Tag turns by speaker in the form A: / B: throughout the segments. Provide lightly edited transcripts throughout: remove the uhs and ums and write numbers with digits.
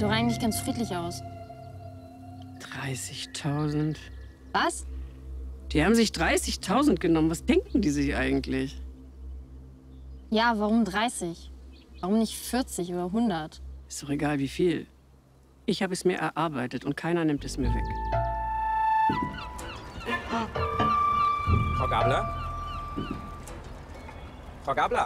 A: Sieht doch eigentlich ganz friedlich aus.
B: 30.000.
A: Was?
B: Die haben sich 30.000 genommen. Was denken die sich eigentlich?
A: Ja, warum 30? Warum nicht 40 oder 100?
B: Ist doch egal, wie viel. Ich habe es mir erarbeitet und keiner nimmt es mir weg.
C: Frau Gabler? Frau Gabler?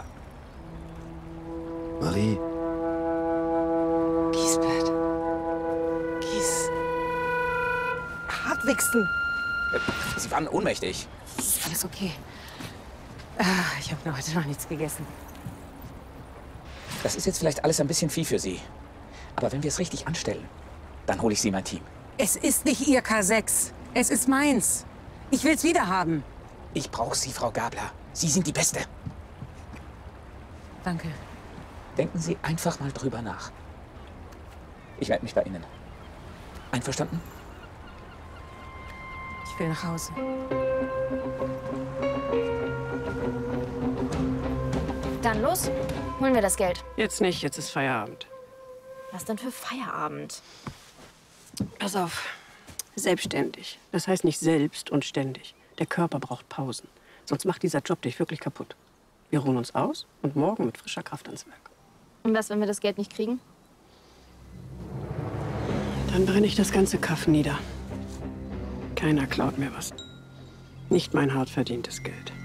D: Marie.
C: Giesbert. Gies... Hartwigsten. Sie waren ohnmächtig.
E: Ist alles okay. Ich habe heute noch nichts gegessen.
C: Das ist jetzt vielleicht alles ein bisschen viel für Sie. Aber wenn wir es richtig anstellen, dann hole ich Sie in mein Team.
E: Es ist nicht Ihr K6. Es ist meins. Ich will's wieder haben.
C: Ich brauche Sie, Frau Gabler. Sie sind die Beste.
E: Danke.
C: Denken Sie einfach mal drüber nach. Ich melde mich bei Ihnen. Einverstanden?
E: Ich will nach Hause.
A: Dann los, holen wir das Geld.
B: Jetzt nicht, jetzt ist Feierabend.
A: Was denn für Feierabend?
B: Pass auf. Selbstständig. Das heißt nicht selbst und ständig. Der Körper braucht Pausen. Sonst macht dieser Job dich wirklich kaputt. Wir ruhen uns aus und morgen mit frischer Kraft ans Werk.
A: Und was, wenn wir das Geld nicht kriegen?
B: Dann brenne ich das ganze Kaff nieder. Keiner klaut mir was. Nicht mein hart verdientes Geld.